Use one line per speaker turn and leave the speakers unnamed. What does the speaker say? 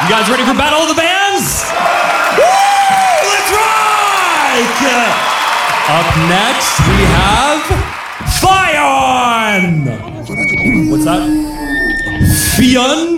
You guys ready for Battle of the Bands? Woo! Let's rock! Up next, we have Fion! What's that? Fion?